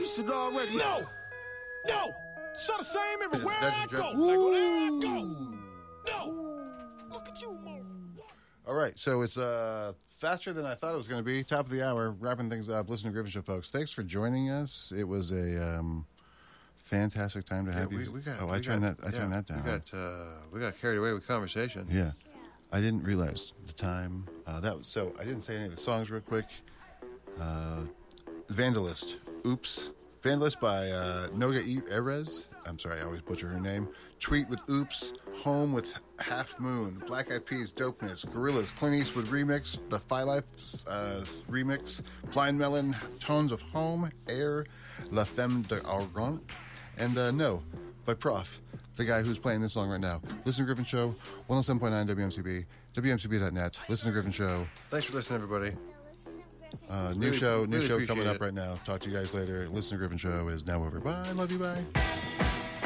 should already. No! It's all the same everywhere I Dungeon go. Joke. Like wherever I go. No! Look at you, Mo. All right, so it's faster than I thought it was going to be. Top of the hour, wrapping things up. Listen to Griffin Show, folks. Thanks for joining us. It was a fantastic time to have you. I turned that down. We got carried away with conversation. Yeah. I didn't realize the time. I didn't say any of the songs real quick. Vandalist. Oops. Vandalist by Noga Erez. I'm sorry, I always butcher her name. Tweet with Oops. Home with Half Moon. Black Eyed Peas, Dopeness. Gorillaz, Clint Eastwood remix. The Phi Life remix. Blind Melon, Tones of Home. Air, La Femme de Argent. And No, by Prof, the guy who's playing this song right now. Listen to Griffin Show, 107.9 WMCB, WMCB.net. Listen to Griffin Show. Thanks for listening, everybody. New show really coming up it. right now. Talk to you guys later. Listen to Griffin Show is now over. Bye. Love you. Bye.